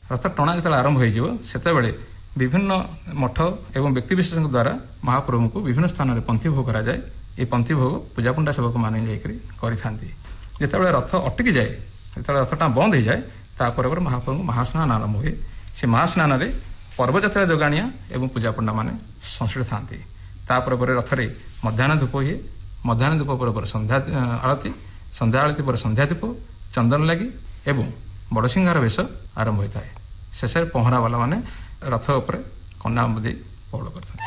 ରଥ ଟଣା ଯେତେବେଳେ ଆରମ୍ଭ ହୋଇଯିବ ସେତେବେଳେ ବିଭିନ୍ନ ମଠ ଏବଂ ବ୍ୟକ୍ତିବିଶେଷଙ୍କ ଦ୍ୱାରା ମହାପ୍ରଭୁଙ୍କୁ ବିଭିନ୍ନ ସ୍ଥାନରେ ପନ୍ଥୀ ଭୋଗ କରାଯାଏ। এই ପନ୍ଥୀ ଭୋଗ ପୂଜାପଣ୍ଡା ସେବକମାନେ ଯାଇକରି କରିଥାନ୍ତି। ଯେତେବେଳେ ରଥ ଅଟକି ଯାଏ, ଯେତେବେଳେ ରଥଟା ବନ୍ଦ ହେଇଯାଏ, ତାପରେ ପରେ ମହାପ୍ରଭୁଙ୍କୁ ମହାସ୍ନାନ ଆରମ୍ଭ ହୁଏ। ସେ ମହାସ୍ନାନରେ ପର୍ବଯାତ୍ରା ଯୋଗାଣିଆ ଏବଂ ପୂଜାପଣ୍ଡାମାନେ ସଂଶ୍ଳିଷ୍ଟ ଥାନ୍ତି। ତାପରେ ପରେ ରଥରେ ମଧ୍ୟାହ୍ନ ଧୂପ ହୁଏ। ମଧ୍ୟାହ୍ନ ଧୂପ ପରେ ପରେ ସନ୍ଧ୍ୟା ଆଳତୀ, ସନ୍ଧ୍ୟା ଆଳତୀ ପରେ ସନ୍ଧ୍ୟା ଧୂପ, ଚନ୍ଦନ ଲାଗି ଏବଂ ବଡ଼ସିଂହାର ବେଶ ଆରମ୍ଭ ହୋଇଥାଏ। ଶେଷରେ ପହଁରାବାଲା ମାନେ ରଥ ଉପରେ କନା ଦେଇ ପହଳ କରିଥାନ୍ତି।